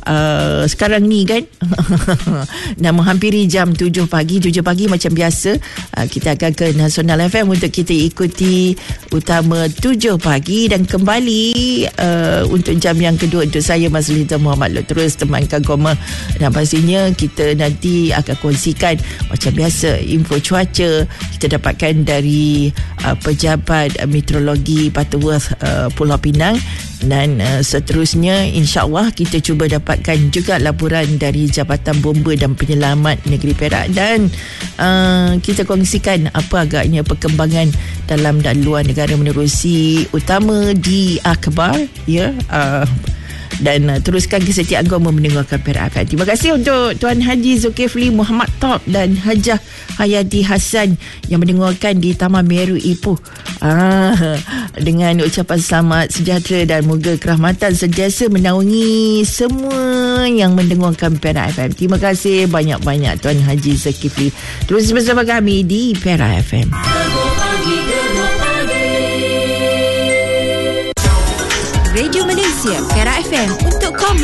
sekarang ni kan dah menghampiri jam 7 pagi macam biasa. Kita akan ke Nasional FM untuk kita ikuti Utama 7 pagi dan kembali untuk jam yang kedua untuk saya Mazlita Muhammad Lut terus temankan Koma, dan pastinya kita nanti akan kongsikan macam biasa info cuaca kita dapatkan dari pejabat meteorologi Butterworth Pulau Pinang, dan seterusnya insya-Allah kita cuba dapatkan juga laporan dari Jabatan Bomba dan Penyelamat Negeri Perak, dan kita kongsikan apa agaknya perkembangan dalam dan luar negara menerusi Utama di Akhbar ya. Dan teruskan kesetiaan kamu mendengarkan Perak FM. Terima kasih untuk Tuan Haji Zulkifli Muhammad Top dan Hajah Hayati Hassan yang mendengarkan di Taman Meru Ipoh. Dengan ucapan selamat sejahtera dan moga kerahmatan sentiasa menaungi semua yang mendengarkan Perak FM. Terima kasih banyak-banyak Tuan Haji Zulkifli. Terus bersama kami di Perak FM. Radio Malaysia, Perak FM untuk kamu.